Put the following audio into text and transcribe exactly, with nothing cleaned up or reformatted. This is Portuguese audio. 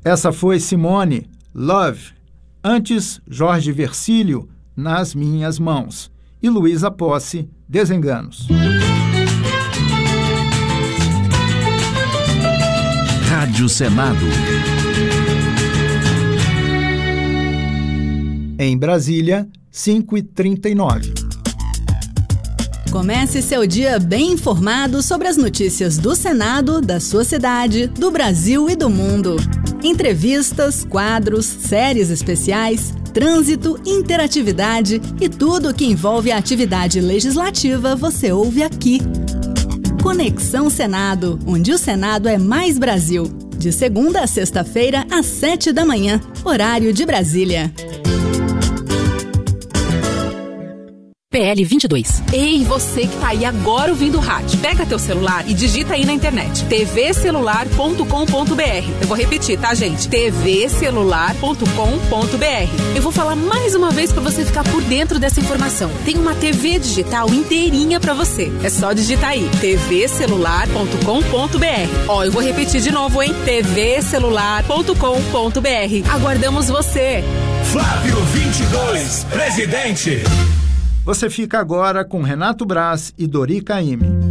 Essa foi Simone, Love. Antes, Jorge Vercílio, Nas Minhas Mãos. E Luísa Posse, Desenganos. Rádio Senado. Em Brasília, cinco e trinta e nove. Comece seu dia bem informado sobre as notícias do Senado, da sua cidade, do Brasil e do mundo. Entrevistas, quadros, séries especiais, trânsito, interatividade e tudo o que envolve a atividade legislativa você ouve aqui. Conexão Senado, onde o Senado é mais Brasil. De segunda a sexta-feira, às sete da manhã, horário de Brasília. P L vinte e dois. Ei, você que tá aí agora ouvindo o rádio, pega teu celular e digita aí na internet t v celular ponto com ponto b r. Eu vou repetir, tá, gente? t v celular ponto com ponto b r. Eu vou falar mais uma vez pra você ficar por dentro dessa informação. Tem uma T V digital inteirinha pra você. É só digitar aí t v celular ponto com ponto b r. Ó, eu vou repetir de novo, hein? t v celular ponto com ponto b r. Aguardamos você. Flávio vinte e dois, presidente. Você fica agora com Renato Braz e Dori Caymmi.